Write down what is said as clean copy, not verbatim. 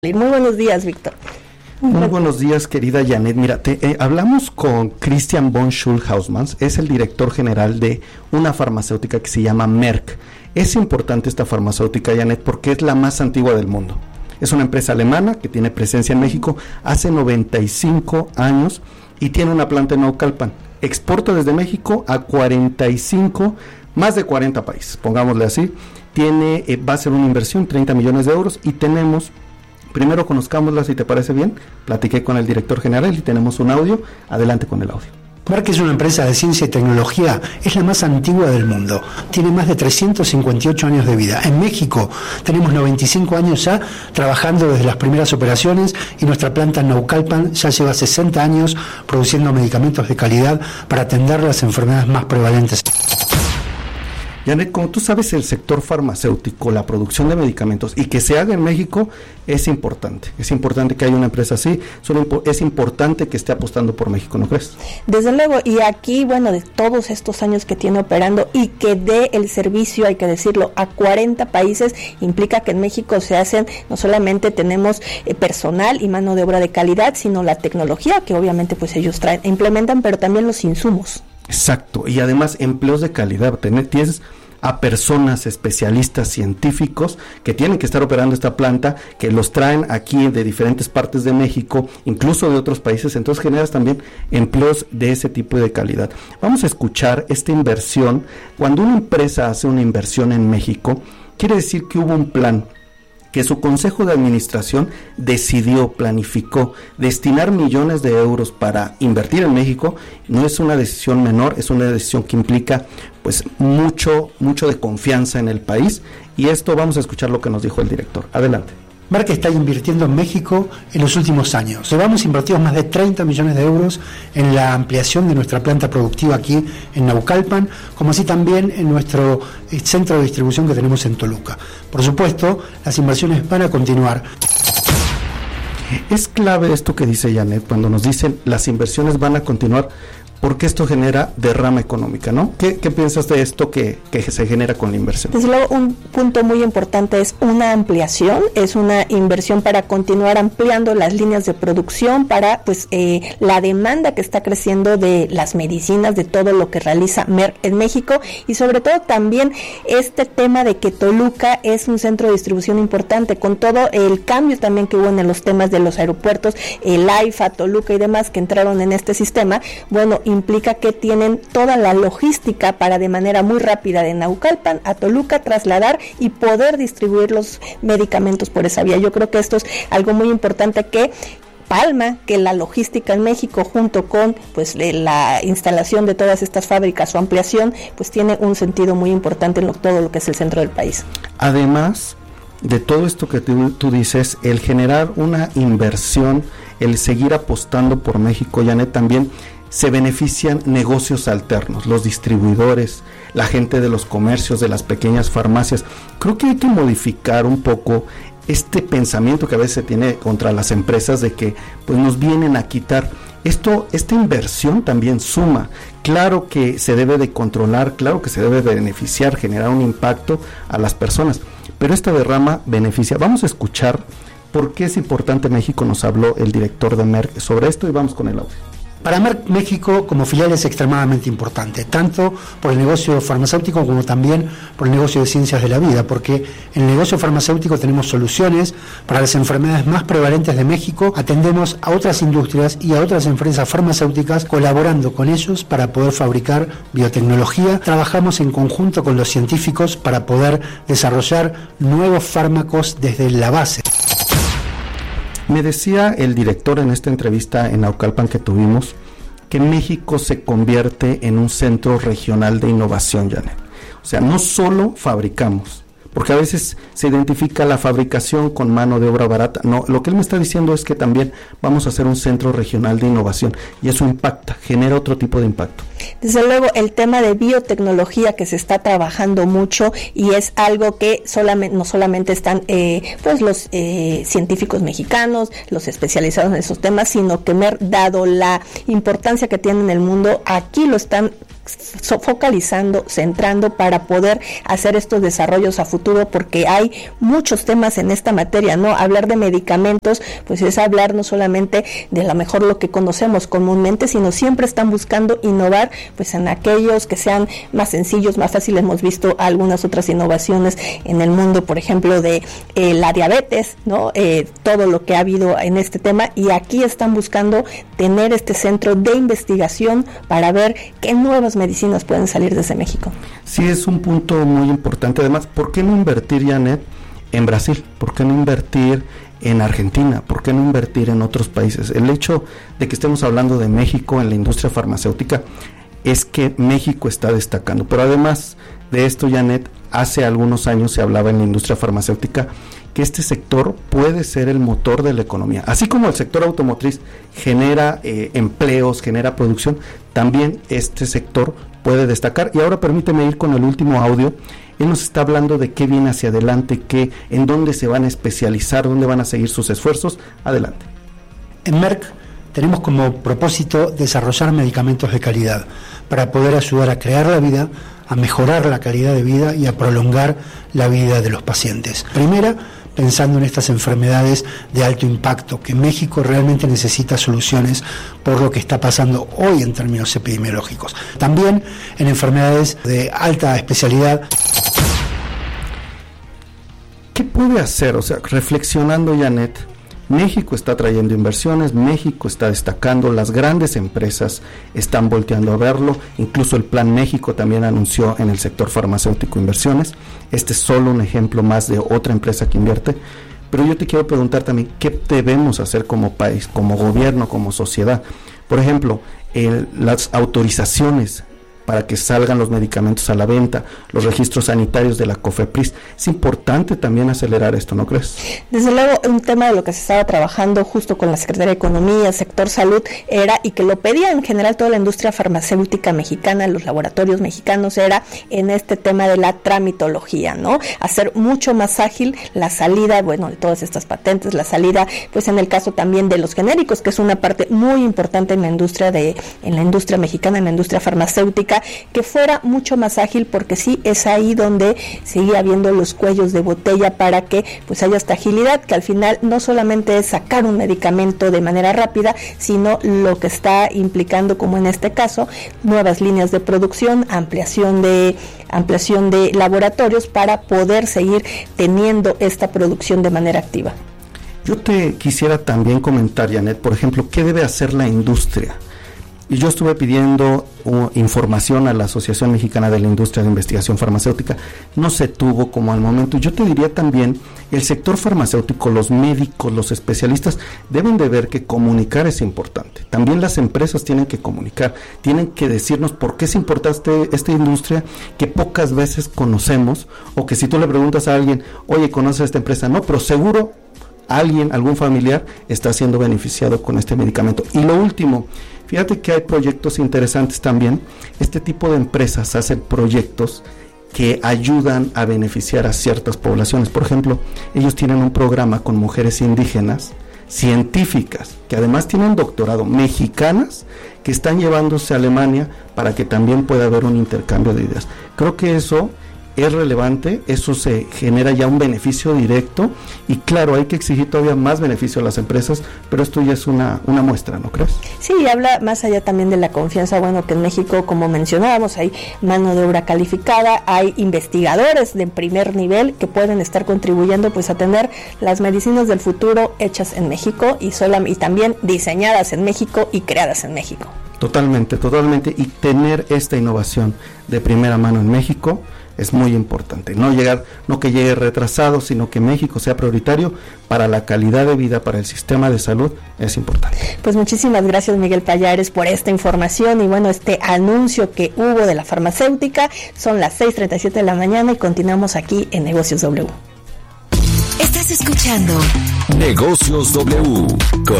Muy buenos días, Víctor. Muy buenos días, querida Janet. Mira, hablamos con Christian von Schulhausmans, es el director general de una farmacéutica que se llama Merck. Es importante esta farmacéutica, Janet, porque es la más antigua del mundo. Es una empresa alemana que tiene presencia en México hace 95 años y tiene una planta en Naucalpan. Exporta desde México a más de 40 países, pongámosle así. Va a ser una inversión, 30 millones de euros, y primero conozcámosla, si te parece bien. Platiqué con el director general y tenemos un audio. Adelante con el audio. Merck es una empresa de ciencia y tecnología, es la más antigua del mundo, tiene más de 358 años de vida. En México tenemos 95 años ya trabajando desde las primeras operaciones y nuestra planta en Naucalpan ya lleva 60 años produciendo medicamentos de calidad para atender las enfermedades más prevalentes. Janet, como tú sabes, el sector farmacéutico, la producción de medicamentos y que se haga en México es importante. Es importante que haya una empresa así, es importante que esté apostando por México, ¿no crees? Desde luego, y aquí, bueno, de todos estos años que tiene operando y que dé el servicio, hay que decirlo, a 40 países, implica que en México se hacen, no solamente tenemos personal y mano de obra de calidad, sino la tecnología que obviamente pues ellos traen, implementan, pero también los insumos. Exacto, y además empleos de calidad. Tienes a personas, especialistas, científicos que tienen que estar operando esta planta, que los traen aquí de diferentes partes de México, incluso de otros países. Entonces generas también empleos de ese tipo de calidad. Vamos a escuchar esta inversión. Cuando una empresa hace una inversión en México, quiere decir que hubo un plan, que su consejo de administración decidió, planificó destinar millones de euros para invertir en México. No es una decisión menor, es una decisión que implica pues mucho de confianza en el país, y esto vamos a escuchar lo que nos dijo el director. Adelante. Merck está invirtiendo en México en los últimos años. Llevamos invertidos más de 30 millones de euros en la ampliación de nuestra planta productiva aquí en Naucalpan, como así también en nuestro centro de distribución que tenemos en Toluca. Por supuesto, las inversiones van a continuar. Es clave esto que dice Janet, cuando nos dicen las inversiones van a continuar, porque esto genera derrama económica, ¿no? ¿Qué piensas de esto que se genera con la inversión? Desde luego, un punto muy importante es una ampliación, es una inversión para continuar ampliando las líneas de producción, para pues la demanda que está creciendo de las medicinas, de todo lo que realiza Merck en México, y sobre todo también este tema de que Toluca es un centro de distribución importante, con todo el cambio también que hubo en los temas de los aeropuertos, el AIFA, Toluca y demás que entraron en este sistema. Bueno, implica que tienen toda la logística para de manera muy rápida de Naucalpan a Toluca trasladar y poder distribuir los medicamentos por esa vía. Yo creo que esto es algo muy importante que palma que la logística en México, junto con pues la instalación de todas estas fábricas o ampliación, pues tiene un sentido muy importante en todo lo que es el centro del país. Además de todo esto que tú dices, el generar una inversión, el seguir apostando por México, Janet, también se benefician negocios alternos, los distribuidores, la gente de los comercios, de las pequeñas farmacias. Creo que hay que modificar un poco este pensamiento que a veces se tiene contra las empresas de que pues nos vienen a quitar. Esta inversión también suma. Claro que se debe de controlar, claro que se debe de beneficiar, generar un impacto a las personas, pero esta derrama beneficia. Vamos a escuchar por qué es importante México. Nos habló el director de Merck sobre esto y vamos con el audio. Para Merck, México como filial es extremadamente importante, tanto por el negocio farmacéutico como también por el negocio de ciencias de la vida, porque en el negocio farmacéutico tenemos soluciones para las enfermedades más prevalentes de México, atendemos a otras industrias y a otras empresas farmacéuticas colaborando con ellos para poder fabricar biotecnología. Trabajamos en conjunto con los científicos para poder desarrollar nuevos fármacos desde la base. Me decía el director en esta entrevista en Naucalpan que tuvimos, que México se convierte en un centro regional de innovación, Janet. O sea, no solo fabricamos, porque a veces se identifica la fabricación con mano de obra barata. No, lo que él me está diciendo es que también vamos a hacer un centro regional de innovación, y eso impacta, genera otro tipo de impacto. Desde luego, el tema de biotecnología que se está trabajando mucho, y es algo que no solamente están pues los científicos mexicanos, los especializados en esos temas, sino que Merck, dado la importancia que tiene en el mundo, aquí lo están focalizando, centrando para poder hacer estos desarrollos a futuro, porque hay muchos temas en esta materia, ¿no? Hablar de medicamentos, pues es hablar no solamente de lo mejor lo que conocemos comúnmente, sino siempre están buscando innovar, pues en aquellos que sean más sencillos, más fáciles. Hemos visto algunas otras innovaciones en el mundo, por ejemplo, de la diabetes, ¿no? Todo lo que ha habido en este tema, y aquí están buscando tener este centro de investigación para ver qué nuevas medicinas pueden salir desde México. Sí, es un punto muy importante. Además, ¿por qué no invertir, Janet, en Brasil? ¿Por qué no invertir en Argentina? ¿Por qué no invertir en otros países? El hecho de que estemos hablando de México en la industria farmacéutica es que México está destacando. Pero además de esto, Janet, hace algunos años se hablaba en la industria farmacéutica que este sector puede ser el motor de la economía. Así como el sector automotriz genera empleos, genera producción, también este sector puede destacar. Y ahora permíteme ir con el último audio. Él nos está hablando de qué viene hacia adelante, en dónde se van a especializar, dónde van a seguir sus esfuerzos. Adelante. En Merck tenemos como propósito desarrollar medicamentos de calidad para poder ayudar a crear la vida, a mejorar la calidad de vida y a prolongar la vida de los pacientes. Primera, pensando en estas enfermedades de alto impacto, que México realmente necesita soluciones por lo que está pasando hoy en términos epidemiológicos. También en enfermedades de alta especialidad. ¿Qué puede hacer? O sea, reflexionando, Janet, México está trayendo inversiones, México está destacando, las grandes empresas están volteando a verlo, incluso el Plan México también anunció en el sector farmacéutico inversiones. Este es solo un ejemplo más de otra empresa que invierte, pero yo te quiero preguntar también, ¿qué debemos hacer como país, como gobierno, como sociedad? Por ejemplo, las autorizaciones para que salgan los medicamentos a la venta, los registros sanitarios de la COFEPRIS. Es importante también acelerar esto, ¿no crees? Desde luego, un tema de lo que se estaba trabajando justo con la Secretaría de Economía, sector salud, era, y que lo pedía en general toda la industria farmacéutica mexicana, los laboratorios mexicanos, era en este tema de la tramitología, ¿no? Hacer mucho más ágil la salida, bueno, de todas estas patentes, la salida, pues en el caso también de los genéricos, que es una parte muy importante en la industria mexicana, en la industria farmacéutica, que fuera mucho más ágil, porque sí es ahí donde sigue habiendo los cuellos de botella para que pues haya esta agilidad, que al final no solamente es sacar un medicamento de manera rápida, sino lo que está implicando, como en este caso, nuevas líneas de producción, ampliación de laboratorios para poder seguir teniendo esta producción de manera activa. Yo te quisiera también comentar, Janet, por ejemplo, ¿qué debe hacer la industria? Y yo estuve pidiendo información a la Asociación Mexicana de la Industria de Investigación Farmacéutica, no se tuvo como al momento. Yo te diría también, el sector farmacéutico, los médicos, los especialistas, deben de ver que comunicar es importante. También las empresas tienen que comunicar, tienen que decirnos por qué es importante esta industria que pocas veces conocemos, o que si tú le preguntas a alguien, oye, ¿conoces esta empresa? No, pero seguro algún familiar está siendo beneficiado con este medicamento. Y lo último, fíjate que hay proyectos interesantes también. Este tipo de empresas hacen proyectos que ayudan a beneficiar a ciertas poblaciones. Por ejemplo, ellos tienen un programa con mujeres indígenas, científicas, que además tienen doctorado, mexicanas, que están llevándose a Alemania para que también pueda haber un intercambio de ideas. Creo que eso es relevante, eso se genera ya un beneficio directo, y claro, hay que exigir todavía más beneficio a las empresas, pero esto ya es una muestra, ¿no crees? Sí, habla más allá también de la confianza, bueno, que en México, como mencionábamos, hay mano de obra calificada, hay investigadores de primer nivel que pueden estar contribuyendo pues a tener las medicinas del futuro hechas en México y también diseñadas en México y creadas en México. Totalmente, y tener esta innovación de primera mano en México es muy importante, no que llegue retrasado, sino que México sea prioritario para la calidad de vida, para el sistema de salud, es importante. Pues muchísimas gracias, Miguel Pallares, por esta información y bueno, este anuncio que hubo de la farmacéutica. Son las 6:37 de la mañana y continuamos aquí en Negocios W. Estás escuchando Negocios W con